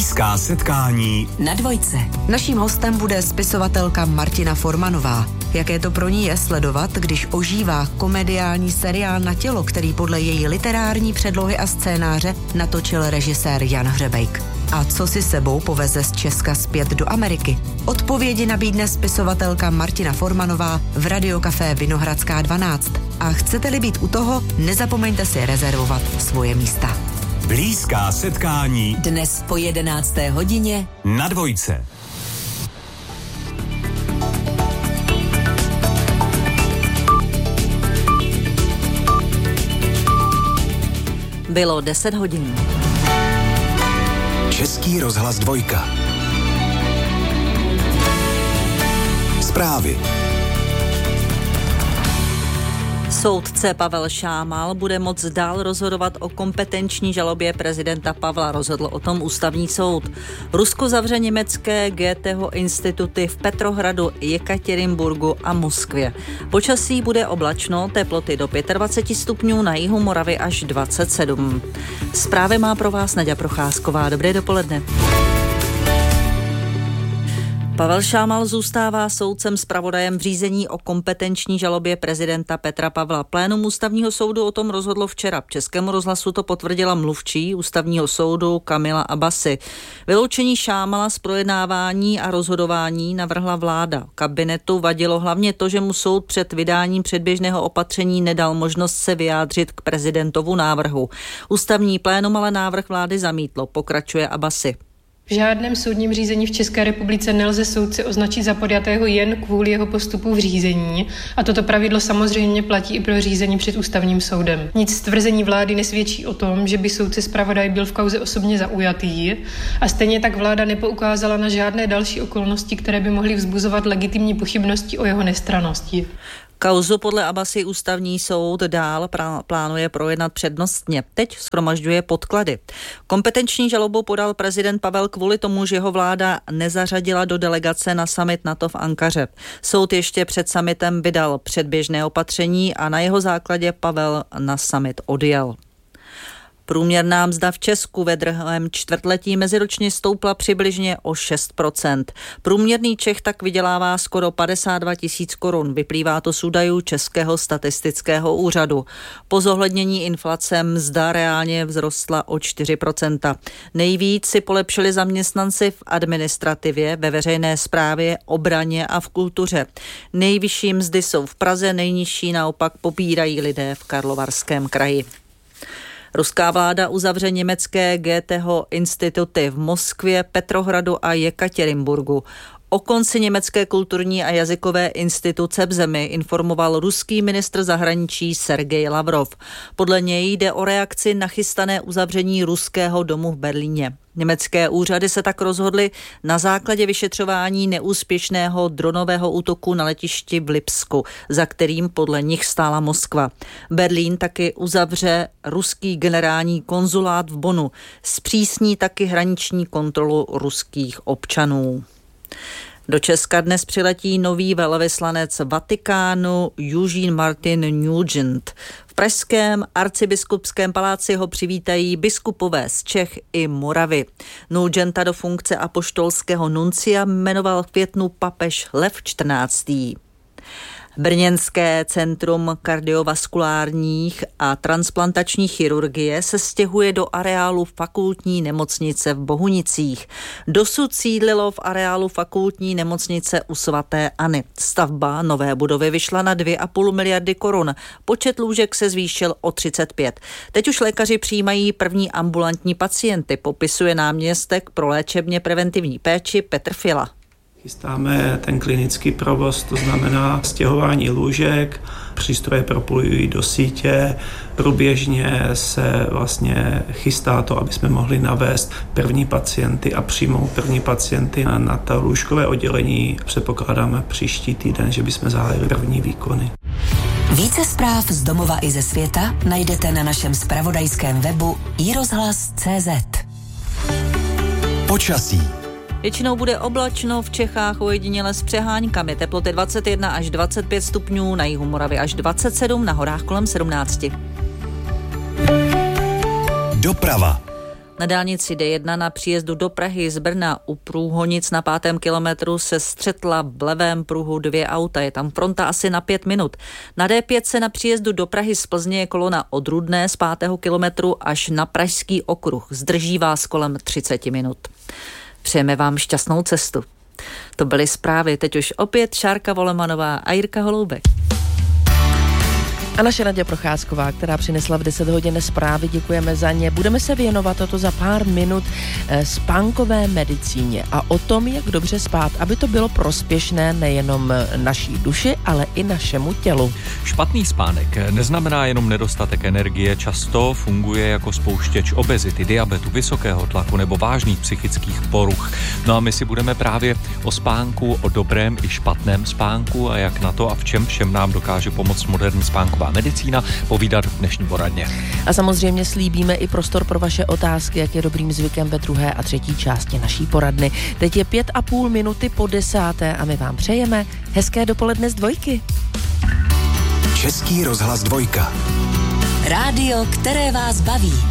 Blízká setkání na Dvojce. Naším hostem bude spisovatelka Martina Formanová. Jaké to pro ní je sledovat, když ožívá komediální seriál Na tělo, který podle její literární předlohy a scénáře natočil režisér Jan Hřebejk. A co si sebou poveze z Česka zpět do Ameriky? Odpovědi nabídne spisovatelka Martina Formanová v Radiokafé Vinohradská 12. A chcete-li být u toho, nezapomeňte si rezervovat svoje místa. Blízká setkání dnes po 11. hodině na Dvojce. Bylo 10 hodin. Český rozhlas Dvojka. Zprávy. Soudce Pavel Šámal bude moct dál rozhodovat o kompetenční žalobě prezidenta Pavla. Rozhodl o tom ústavní soud. Rusko zavře německé Goetheho instituty v Petrohradu, Jekatěrinburgu a Moskvě. Počasí bude oblačno, teploty do 25 stupňů, na jihu Moravy až 27. Zprávy má pro vás Naďa Procházková. Dobré dopoledne. Pavel Šámal zůstává soudcem zpravodajem v řízení o kompetenční žalobě prezidenta Petra Pavla. Plénum ústavního soudu o tom rozhodlo včera. Českému rozhlasu to potvrdila mluvčí ústavního soudu Kamila Abbasi. Vyloučení Šámala z projednávání a rozhodování navrhla vláda. Kabinetu vadilo hlavně to, že mu soud před vydáním předběžného opatření nedal možnost se vyjádřit k prezidentovu návrhu. Ústavní plénum ale návrh vlády zamítlo, pokračuje Abbasi. V žádném soudním řízení v České republice nelze soudce označit za podjatého jen kvůli jeho postupu v řízení a toto pravidlo samozřejmě platí i pro řízení před ústavním soudem. Nic z tvrzení vlády nesvědčí o tom, že by soudce zpravodaj byl v kauze osobně zaujatý a stejně tak vláda nepoukázala na žádné další okolnosti, které by mohly vzbuzovat legitimní pochybnosti o jeho nestrannosti. Kauzu podle Abbasi ústavní soud dál plánuje projednat přednostně. Teď shromažďuje podklady. Kompetenční žalobu podal prezident Pavel kvůli tomu, že jeho vláda nezařadila do delegace na summit NATO v Ankaře. Soud ještě před summitem vydal předběžné opatření a na jeho základě Pavel na summit odjel. Průměrná mzda v Česku ve druhém čtvrtletí meziročně stoupla přibližně o 6%. Průměrný Čech tak vydělává skoro 52 000 korun. Vyplývá to z údajů Českého statistického úřadu. Po zohlednění inflace mzda reálně vzrostla o 4%. Nejvíc si polepšili zaměstnanci v administrativě, ve veřejné správě, obraně a v kultuře. Nejvyšší mzdy jsou v Praze, nejnižší naopak pobírají lidé v Karlovarském kraji. Ruská vláda uzavře německé Goetheho instituty v Moskvě, Petrohradu a Jekatěrinburgu. O konci německé kulturní a jazykové instituce v zemi informoval ruský ministr zahraničí Sergej Lavrov. Podle něj jde o reakci na chystané uzavření ruského domu v Berlíně. Německé úřady se tak rozhodly na základě vyšetřování neúspěšného dronového útoku na letišti v Lipsku, za kterým podle nich stála Moskva. Berlín taky uzavře ruský generální konzulát v Bonnu. Zpřísní taky hraniční kontrolu ruských občanů. Do Česka dnes přiletí nový velvyslanec Vatikánu Eugene Martin Nugent. V pražském arcibiskupském paláci ho přivítají biskupové z Čech i Moravy. Nugenta do funkce apoštolského nuncia jmenoval v květnu papež Lev XIV. Brněnské centrum kardiovaskulárních a transplantačních chirurgie se stěhuje do areálu fakultní nemocnice v Bohunicích. Dosud sídlilo v areálu fakultní nemocnice u svaté Anny. Stavba nové budovy vyšla na 2,5 miliardy korun. Počet lůžek se zvýšil o 35. Teď už lékaři přijímají první ambulantní pacienty, popisuje náměstek pro léčebně preventivní péči Petr Fila. Chystáme ten klinický provoz, to znamená stěhování lůžek, přístroje propojují do sítě, průběžně se vlastně chystá to, aby jsme mohli navést první pacienty a přijmout první pacienty na to lůžkové oddělení. Předpokládáme příští týden, že bychom zahájili první výkony. Více zpráv z domova i ze světa najdete na našem zpravodajském webu iRozhlas.cz. Počasí. Většinou bude oblačno, v Čechách ojediněle s přeháňkami. Teploty 21 až 25 stupňů, na jihu Moravy až 27, na horách kolem 17. Doprava. Na dálnici D1 na příjezdu do Prahy z Brna u Průhonic na 5. kilometru se střetla v levém pruhu 2 auta. Je tam fronta asi na 5 minut. Na D5 se na příjezdu do Prahy z Plzně je kolona od Rudné z 5. kilometru až na Pražský okruh. Zdrží vás kolem 30 minut. Přejeme vám šťastnou cestu. To byly zprávy. Teď už opět Šárka Volemanová a Jirka Holoubek. A naše Naděja Procházková, která přinesla v 10 hodin zprávy, děkujeme za ně. Budeme se věnovat toto za pár minut spánkové medicíně a o tom, jak dobře spát, aby to bylo prospěšné nejenom naší duši, ale i našemu tělu. Špatný spánek neznamená jenom nedostatek energie, často funguje jako spouštěč obezity, diabetu, vysokého tlaku nebo vážných psychických poruch. No a my si budeme právě o spánku, o dobrém i špatném spánku a jak na to a v čem všem nám dokáže pomoct moderní spánková medicína povídat v dnešní poradně. A samozřejmě slíbíme i prostor pro vaše otázky, jak je dobrým zvykem ve 2. a 3. části naší poradny. Teď je 5,5 minuty po 10. a my vám přejeme hezké dopoledne z Dvojky. Český rozhlas 2. Rádio, které vás baví.